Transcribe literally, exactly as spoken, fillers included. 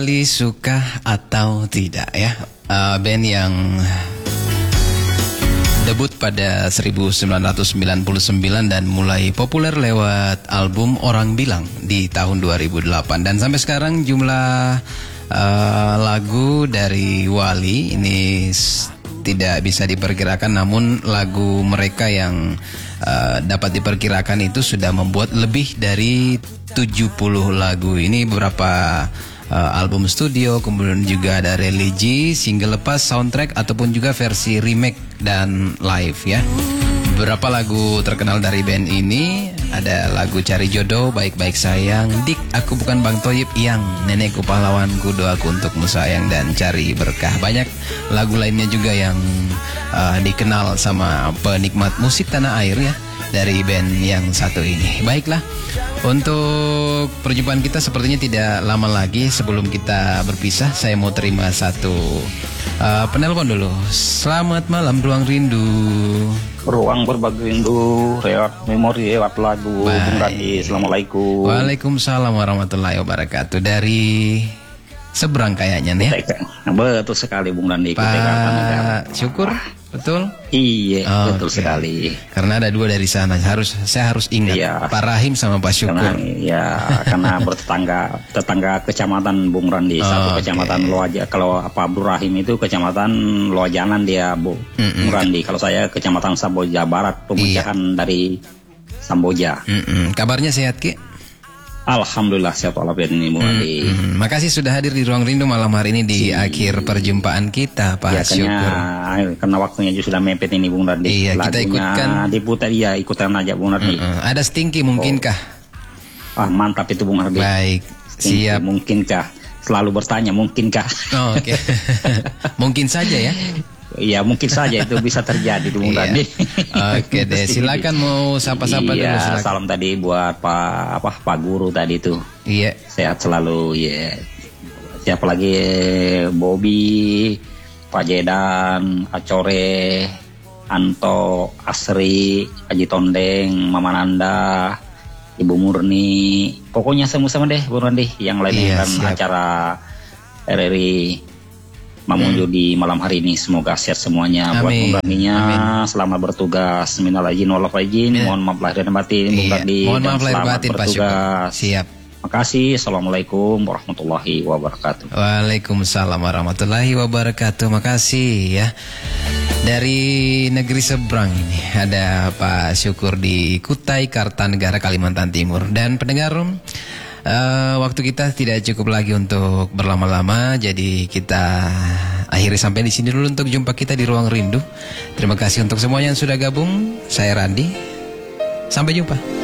Suka atau tidak ya, uh, band yang debut pada seribu sembilan ratus sembilan puluh sembilan dan mulai populer lewat album Orang Bilang di tahun dua ribu delapan. Dan sampai sekarang jumlah uh, lagu dari Wali ini tidak bisa diperkirakan, namun lagu mereka yang uh, dapat diperkirakan itu sudah membuat lebih dari tujuh puluh lagu. Ini beberapa uh, album studio, kemudian juga ada religi, single lepas, soundtrack ataupun juga versi remake dan live ya. Beberapa lagu terkenal dari band ini ada lagu Cari Jodoh, Baik-Baik Sayang, Dik Aku Bukan Bang Toyib, Yang Nenekku Pahlawanku, Doaku Untukmu Sayang, dan Cari Berkah. Banyak lagu lainnya juga yang uh, dikenal sama penikmat musik tanah air ya, dari band yang satu ini. Baiklah, untuk perjumpaan kita sepertinya tidak lama lagi. Sebelum kita berpisah, saya mau terima satu uh, penelpon dulu. Selamat malam Ruang Rindu. Ruang berbagi rindu, lewat memori, lewat lagu. Bung Randi, assalamualaikum. Waalaikumsalam warahmatullahi wabarakatuh. Dari seberang kayaknya nih ya. Betul sekali Bung Randi. Pak Syukur, betul? Iya, oh, betul okay. sekali. Karena ada dua dari sana, harus saya harus ingat iya. Pak Rahim sama Pak Syukur. Karena, ya, karena bertetangga, tetangga kecamatan Bung Randi. Oh, satu kecamatan okay. Loaja. Kalau Pak Abdul Rahim itu kecamatan Loajanan dia, Bu mm-mm. Bung Randi. Kalau saya kecamatan Samboja Barat, pemecahan iya. dari Samboja. Mm-mm. Kabarnya sehat Ki? Alhamdulillah sehat walafiat ini Bung Randi. Hmm, hmm. Makasih sudah hadir di Ruang Rindu malam hari ini di si. akhir perjumpaan kita Pak ya, Syukur. Karena waktunya juga sudah mepet ini Bung Randi. Iya, kita ikutkan. Diputar ya, ikutan aja Bung Randi. Hmm, hmm. Ada Stinky mungkinkah? Oh. Ah mantap itu Bung Randi. Baik, Stinky, siap. Mungkinkah? Selalu bertanya mungkinkah? Oh, oke. Okay. Mungkin saja ya. Iya mungkin saja itu bisa terjadi di Bung Randi. Oke deh, silakan mau sapa-sapa iya, dulu. Silakan. Salam tadi buat Pak apa Pak Guru tadi itu. Iya. Sehat selalu ya. Siapa lagi Bobby, Pak Jedan, Acore, Anto, Asri, Haji Tondeng, Mama Nanda, Ibu Murni. Pokoknya semua-sama deh Bung Randi. Yang lainnya iya, kan siap. Acara R R I Mamunjo hmm. di malam hari ini, semoga sehat semuanya. Amin. Buat Bung Randinya selamat bertugas. Minal aidin wal faizin. Yeah. Mohon maaf lahir dan batin Bung iya. Randi. Mohon maaf lahir batin Pak Syukur. Siap. Makasih. Assalamualaikum warahmatullahi wabarakatuh. Waalaikumsalam warahmatullahi wabarakatuh. Makasih ya. Dari negeri seberang ini ada Pak Syukur di Kutai Kartanegara, Kalimantan Timur. Dan pendengar, Uh, waktu kita tidak cukup lagi untuk berlama-lama, jadi kita akhiri sampai di sini dulu untuk jumpa kita di Ruang Rindu. Terima kasih untuk semuanya yang sudah gabung. Saya Randi. Sampai jumpa.